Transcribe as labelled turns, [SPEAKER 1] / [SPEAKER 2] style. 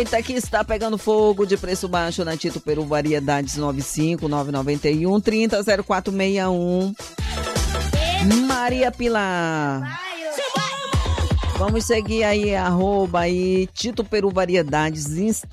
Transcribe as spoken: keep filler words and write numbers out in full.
[SPEAKER 1] Aproveita que está pegando fogo de preço baixo na Tito Peru Variedades nove cinco nove nove um trinta zero quatro seis um. Maria Pilar. Vamos seguir aí, arroba aí, Tito Peru Variedades, Insta.